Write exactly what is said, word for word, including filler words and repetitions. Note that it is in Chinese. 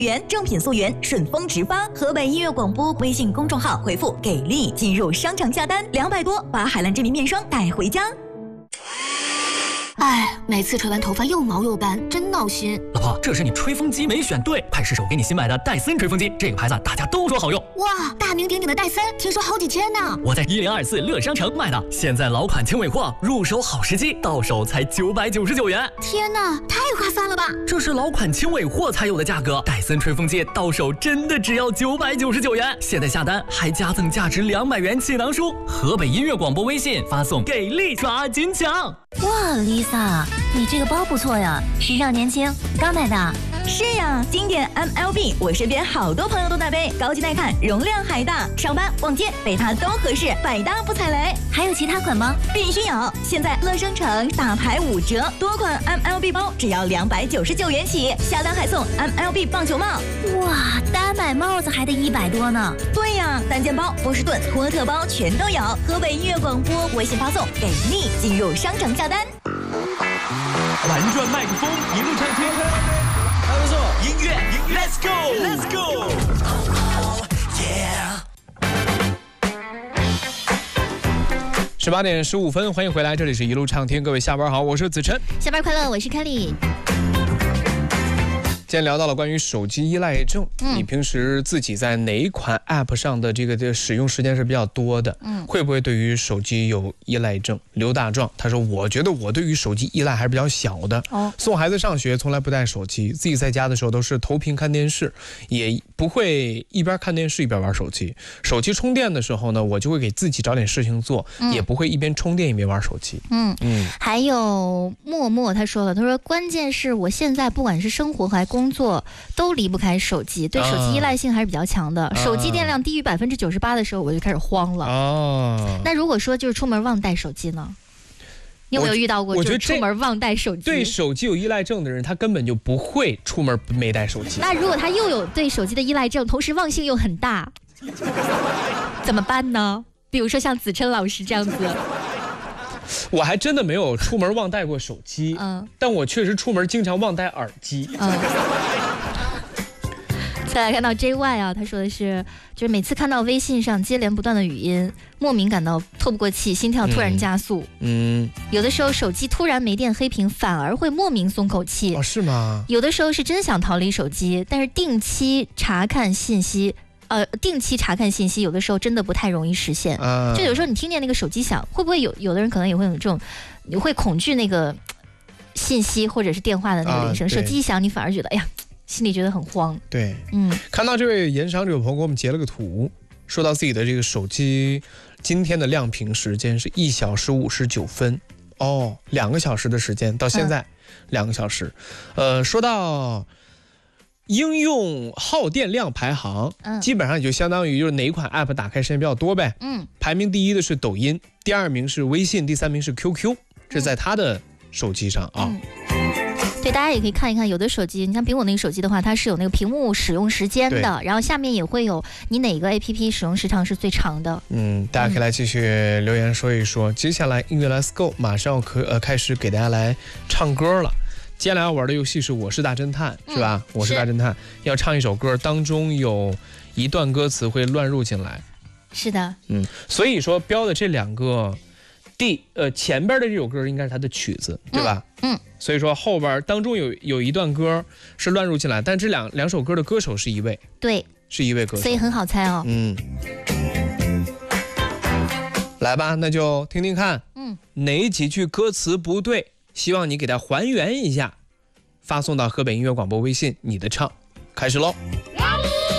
原正品溯源，顺丰直发。河北音乐广播微信公众号回复“给力”进入商场下单，两百多把海蓝之谜面霜带回家。 哎，每次吹完头发又毛又斑，真闹心。 老婆，这是你吹风机没选对，快试试我给你新买的戴森吹风机，这个牌子大家都说好用。 哇，大名鼎鼎的戴森，听说好几千呢。 我在一零二四乐商城买的，现在老款轻尾货，入手好时机，到手才九百九十九元。 天哪，太划算了吧！ 这是老款轻尾货才有的价格，戴森吹风机到手真的只要九百九十九元。现在下单还加赠价值两百元气囊书。河北音乐广播微信发送给力抓紧抢。 哇 ，Lisa， 你这个包不错呀，时尚年轻，刚买的。 是呀，经典 M L B， 我身边好多朋友都在背，高级耐看，容量还大，上班逛街背它都合适，百搭不踩雷。 还有其他款吗？ 必须有！现在乐商城大牌五折，多款 M L B 包只要两百九十九元起，下单还送 M L B 棒球帽。 哇，单买帽子还得一百多呢。 对呀，单肩包、波士顿、托特包全都有。河北音乐广播微信发送给力，进入商城下单。 玩转麦克风，一路畅听，还不错。音乐 ，Let's go，Let's go， 十八点十五分，欢迎回来，这里是一路畅听，各位下班好，我是子琛。 下班快乐，我是凯莉。 今天聊到了关于手机依赖症， 嗯、 你平时自己在哪一款 App 上的这个的使用时间是比较多的？嗯，会不会对于手机有依赖症？刘大壮他说，我觉得我对于手机依赖还是比较小的。哦，送孩子上学从来不带手机，自己在家的时候都是投屏看电视，也不会一边看电视一边玩手机。手机充电的时候呢，我就会给自己找点事情做，嗯、也不会一边充电一边玩手机。 嗯嗯，还有默默他说了，他说关键是我现在不管是生活还工作。工作都离不开手机，对手机依赖性还是比较强的。啊、手机电量低于百分之九十八的时候，我就开始慌了。哦、啊，那如果说就是出门忘带手机呢？你有没有遇到过？就是出门忘带手机？ 对手机有依赖症的人，他根本就不会出门没带手机。 那如果他又有对手机的依赖症，同时忘性又很大，怎么办呢？比如说像子琛老师这样子。 我还真的没有出门忘带过手机，嗯，但我确实出门经常忘带耳机。嗯， 再来看到 J Y 啊，他说的是，就是每次看到微信上接连不断的语音，莫名感到透不过气，心跳突然加速。嗯，有的时候手机突然没电黑屏，反而会莫名松口气。 哦，是吗？ 有的时候是真想逃离手机，但是定期查看信息。呃，定期查看信息，有的时候真的不太容易实现。啊、就有时候你听见那个手机响，会不会有有的人可能也会有这种，你会恐惧那个信息或者是电话的那个铃声，啊、手机一响，你反而觉得哎呀，心里觉得很慌。 对，嗯，看到这位盐商这位朋友给我们截了个图，说到自己的这个手机今天的亮屏时间是一小时五十九分，哦，两个小时的时间到现在两、嗯、个小时。呃，说到应用耗电量排行，嗯，基本上也就相当于就是哪一款 app 打开时间比较多呗。嗯，排名第一的是抖音，第二名是微信，第三名是 Q Q， 这在他的手机上啊。嗯， 对，大家也可以看一看，有的手机，你像苹果那个手机的话，它是有那个屏幕使用时间的，然后下面也会有你哪个 A P P 使用时长是最长的。嗯， 大家可以来继续留言说一说。嗯、接下来音乐 Let's Go， 马上要可呃开始给大家来唱歌了。接下来要玩的游戏是我是大侦探，嗯、是吧？我是大侦探，要唱一首歌，当中有一段歌词会乱入进来。 是的， 嗯，所以说标的这两个第呃前边的这首歌应该是它的曲子，对吧？嗯，嗯所以说后边当中有有一段歌是乱入进来，但这两两首歌的歌手是一位， 对， 是一位歌手， 所以很好猜哦。嗯， 来吧，那就听听看，嗯，哪几句歌词不对？希望你给它还原一下，发送到河北音乐广播微信，你的唱开始喽。